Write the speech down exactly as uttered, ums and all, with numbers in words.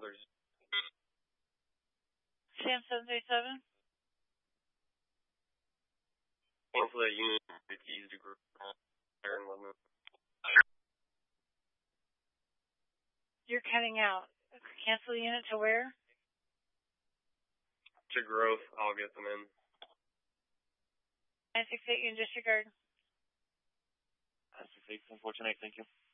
there's Sam seven three seven. cancel that unit. It's easy to group. Iron limit. You're cutting out. Cancel the unit to where? To growth. I'll get them in. nine six eight, you can disregard. nine six eight, ten fourteen eight, thank you.